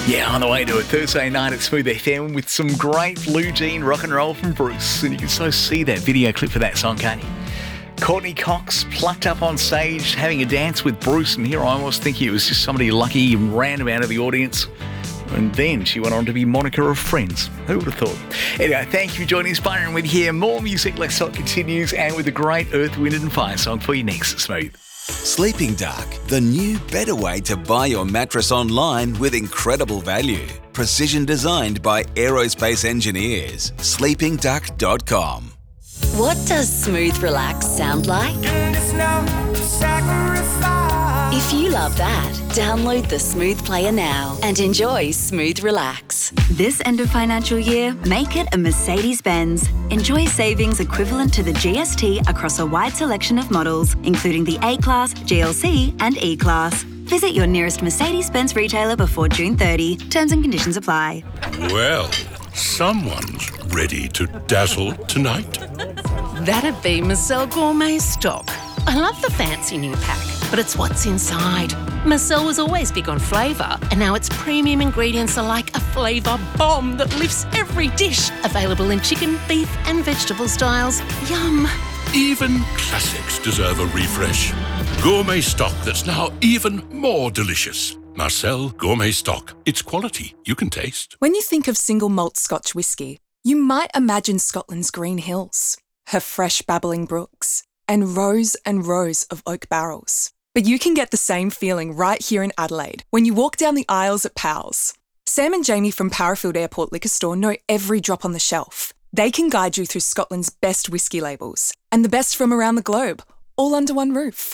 Yeah, on the way to a Thursday night at Smooth FM with some great Blue Jean rock and roll from Bruce. And you can so see that video clip for that song, can't you? Courtney Cox plucked up on stage having a dance with Bruce, and here I was thinking it was just somebody lucky and random out of the audience. And then she went on to be Monica of Friends. Who would have thought? Anyway, thank you for joining us, Byron, with here. More music, Let's Talk continues, and with a great Earth, Wind and Fire song for you next at Smooth. Sleeping Duck, the new, better way to buy your mattress online with incredible value. Precision designed by aerospace engineers. sleepingduck.com. What does Smooth Relax sound like? If you love that, download the Smooth Player now and enjoy Smooth Relax. This end of financial year, make it a Mercedes-Benz. Enjoy savings equivalent to the GST across a wide selection of models, including the A-Class, GLC and E-Class. Visit your nearest Mercedes-Benz retailer before June 30. Terms and conditions apply. Well, someone's ready to dazzle tonight. That'd be Marcel Gourmet Stock. I love the fancy new pack, but it's what's inside. Marcel was always big on flavour, and now its premium ingredients are like a flavour bomb that lifts every dish. Available in chicken, beef and vegetable styles. Yum! Even classics deserve a refresh. Gourmet Stock that's now even more delicious. Marcel Gourmet Stock. It's quality you can taste. When you think of single malt Scotch whisky, you might imagine Scotland's green hills, her fresh babbling brooks, and rows of oak barrels. But you can get the same feeling right here in Adelaide when you walk down the aisles at Powell's. Sam and Jamie from Parafield Airport Liquor Store know every drop on the shelf. They can guide you through Scotland's best whisky labels and the best from around the globe, all under one roof.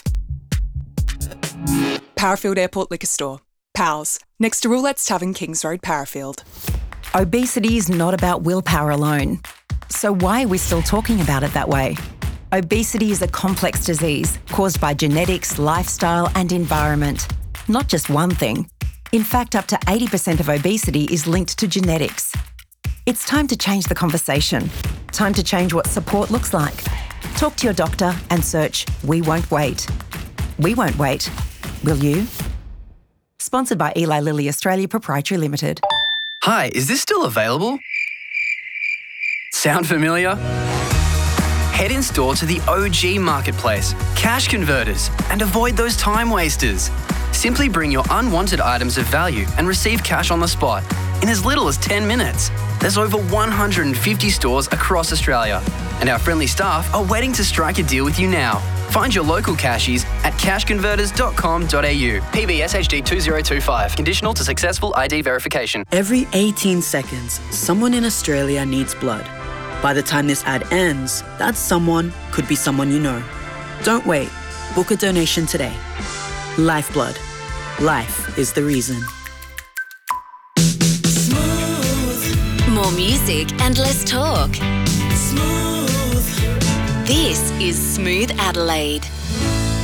Parafield Airport Liquor Store. Powell's, next to Roulette's Tavern, Kings Road, Parafield. Obesity is not about willpower alone. So why are we still talking about it that way? Obesity is a complex disease caused by genetics, lifestyle and environment. Not just one thing. In fact, up to 80% of obesity is linked to genetics. It's time to change the conversation. Time to change what support looks like. Talk to your doctor and search We Won't Wait. We won't wait. Will you? Sponsored by Eli Lilly Australia Proprietary Limited. Hi, is this still available? Sound familiar? Head in store to the OG Marketplace, Cash Converters, and avoid those time wasters. Simply bring your unwanted items of value and receive cash on the spot in as little as 10 minutes. There's over 150 stores across Australia, and our friendly staff are waiting to strike a deal with you now. Find your local cashies at cashconverters.com.au. PBSHD 2025. Conditional to successful ID verification. Every 18 seconds, someone in Australia needs blood. By the time this ad ends, that someone could be someone you know. Don't wait. Book a donation today. Lifeblood. Life is the reason. Smooth. More music and less talk. Smooth. This is Smooth Adelaide.